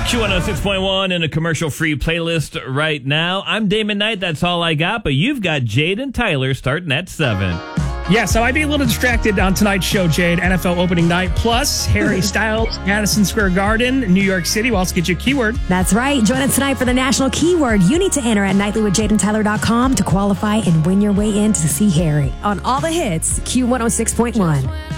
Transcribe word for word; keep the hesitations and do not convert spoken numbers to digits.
Q one oh six point one in a commercial-free playlist right now. I'm Damon Knight. That's all I got. But you've got Jade and Tyler starting at seven. Yeah, so I'd be a little distracted on tonight's show, Jade. N F L opening night, plus Harry Styles, Madison Square Garden, New York City. We'll also get you a keyword. That's right. Join us tonight for the national keyword. You need to enter at nightly with jade and tyler dot com to qualify and win your way in to see Harry on all the hits, Q one oh six point one.